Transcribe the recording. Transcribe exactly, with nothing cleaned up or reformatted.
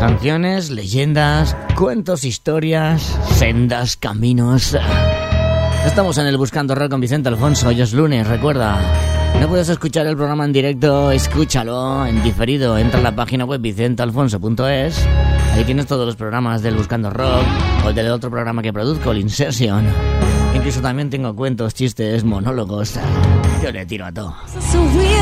Canciones, leyendas, cuentos, historias, sendas, caminos. Estamos en el Buscando Rock con Vicente Alfonso. Hoy es lunes, recuerda. No puedes escuchar el programa en directo, escúchalo en diferido. Entra a la página web vicente alfonso punto es. Ahí tienes todos los programas del Buscando Rock o el del otro programa que produzco, el Insertion. Incluso también tengo cuentos, chistes, monólogos. Yo le tiro a todo.